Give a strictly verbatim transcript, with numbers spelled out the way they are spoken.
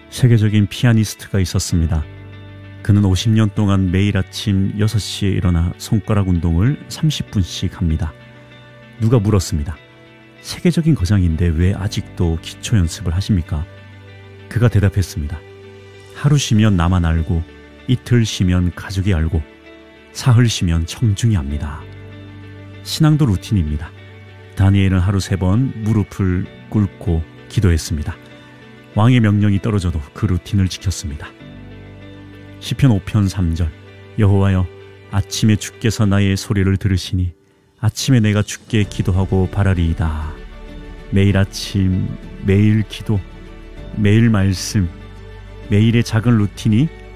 세계적인 피아니스트가 있었습니다. 그는 오십 년 동안 매일 아침 여섯 시에 일어나 손가락 운동을 삼십 분씩 합니다. 누가 물었습니다. 세계적인 거장인데 왜 아직도 기초 연습을 하십니까? 그가 대답했습니다. 하루 쉬면 나만 알고, 이틀 쉬면 가족이 알고, 사흘 쉬면 청중이 압니다. 신앙도 루틴입니다. 다니엘은 하루 세 번 무릎을 꿇고 기도했습니다. 왕의 명령이 떨어져도 그 루틴을 지켰습니다. 시편 오 편 삼 절, 여호와여, 아침에 주께서 나의 소리를 들으시니 아침에 내가 주께 기도하고 바라리이다. 매일 아침, 매일 기도, 매일 말씀, 매일의 작은 루틴이